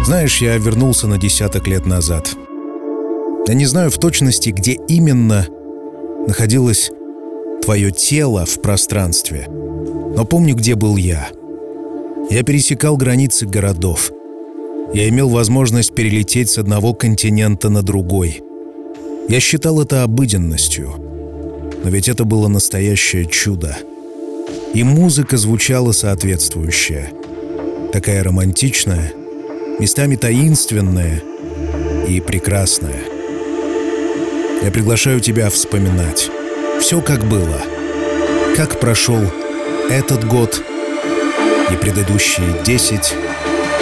Знаешь, я вернулся на десяток лет назад. Я не знаю в точности, где именно находилось твое тело в пространстве, но помню, где был я. Я пересекал границы городов. Я имел возможность перелететь с одного континента на другой. Я считал это обыденностью. Но ведь это было настоящее чудо. И музыка звучала соответствующая. Такая романтичная, местами таинственная и прекрасная. Я приглашаю тебя вспоминать все, как было, как прошел этот год и предыдущие 10